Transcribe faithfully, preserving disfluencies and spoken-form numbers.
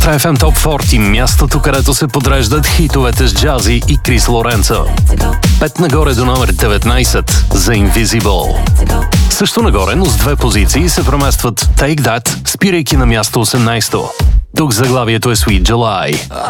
В еф ем Top сорок, мястото, където се подреждат хитовете с Джази и Крис Лоренцо. Пет нагоре до номер деветнайсет за Invisible. Също нагоре, но с две позиции се преместват Take That, спирайки на място осемнайсето. Тук заглавието е Sweet July.